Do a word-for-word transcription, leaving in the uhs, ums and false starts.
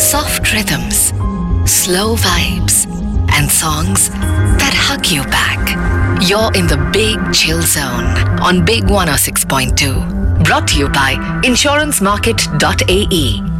Soft rhythms, slow vibes, and songs that hug you back. You're in the Big Chill Zone on Big one oh six point two. Brought to you by insurance market dot a e.